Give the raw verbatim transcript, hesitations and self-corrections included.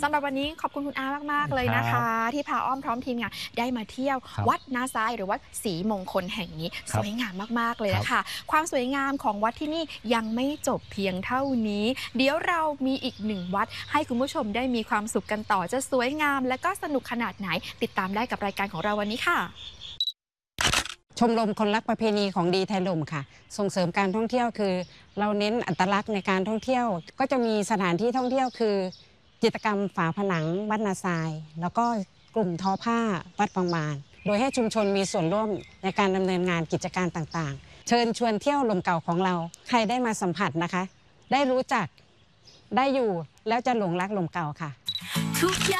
ำหรับวันนี้ขอบคุณคุณอามากๆเลยนะคะที่พาอ้อมพร้อมทีมงานได้มาเที่ยววัดนาทรายหรือวัดศรีมงคลแห่งนี้สวยงามมากๆเลยนะคะความสวยงามของวัดที่นี่ยังไม่จบเพียงเท่านี้เดี๋ยวเรามีอีกหนึ่งวัดให้คุณผู้ชมได้มีความสุขกันต่อจะสวยงามและก็สนุกขนาดไหนติดตามได้กับรายการของเราวันนี้ค่ะชมรมคนรักประเพณีของดีไทยลมค่ะส่งเสริมการท่องเที่ยวคือเราเน้นอัตลักษณ์ในการท่องเที่ยวก็จะมีสถานที่ท่องเที่ยวคือจิตรกรรมฝาผนังวัดนาทรายแล้วก็กลุ่มทอผ้าวัดบางบานโดยให้ชุมชนมีส่วนร่วมในการดำเนินงานกิจการต่างๆเชิญชวนเที่ยวลมเก่าของเราใครได้มาสัมผัสนะคะได้รู้จักได้อยู่แล้วจะหลงรักลมเก่าค่ะ